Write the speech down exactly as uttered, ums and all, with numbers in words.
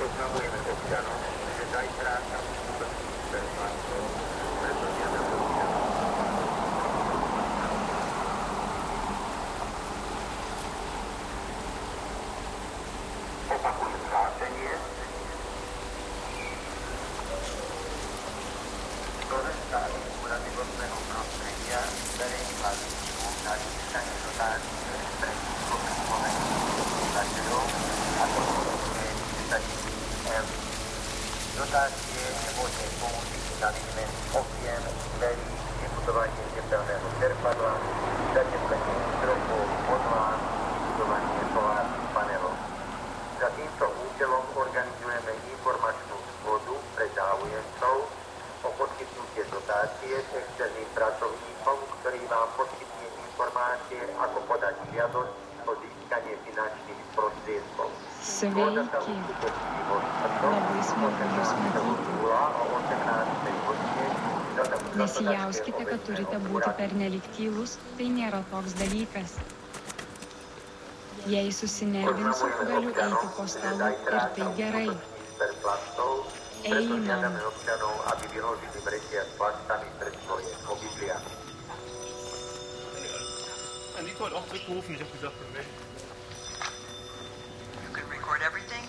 Oznamujeme občanom, že zajtra sa uskutoční čerpánstvo, preto žiadame občanov. Opakujem hlásenie. Slovenská agentúra životného prostredia zverejnila výzvu na získanie dotácie pre výskumných podnikateľov a to je desať tisíc eur. Dotácie môže použiť na vymenný objem, dverí, vybudovanie tepelného čerpadla, zateplenie stropov, podlán, vybudovanie solárnych panelov. Za týmto účelom organizujeme informačnú schôdzu pre záujemcov o poskytnutie dotácie s externým pracovníkom, ktorý vám poskytne informácie, ako podať žiadosť o získanie finančných prostriedkov. Sveiki! Labai smagu Jūs matyti. Nesijauskite, kad turite būti pernelyg tylus, tai nėra toks dalykas. Jei susinervinsiu, galiu eiti po stalu ir tai gerai. Einam. Nico hat auch zurückgerufen, ich habe gesagt, You can record everything